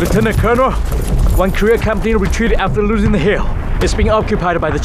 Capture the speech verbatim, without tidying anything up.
Lieutenant Colonel, one Korea company retreated after losing the hill. It's being occupied by the